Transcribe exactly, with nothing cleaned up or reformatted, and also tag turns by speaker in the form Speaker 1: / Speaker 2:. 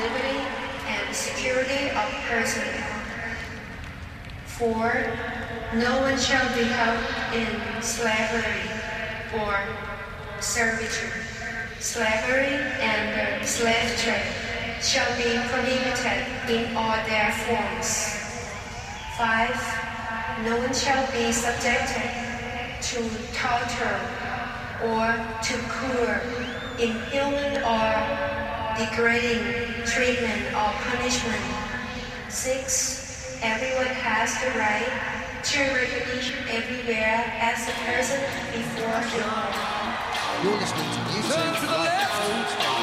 Speaker 1: liberty and security of person. Four, no one shall be held in slavery or servitude. Slavery and the slave trade shall be prohibited in all their forms. Five, no one shall be subjected to torture or to cruel, inhuman or degrading treatment or punishment. Six, everyone has the right to recognition everywhere as a person before the law.
Speaker 2: You're listening to Music
Speaker 3: Turn to the left.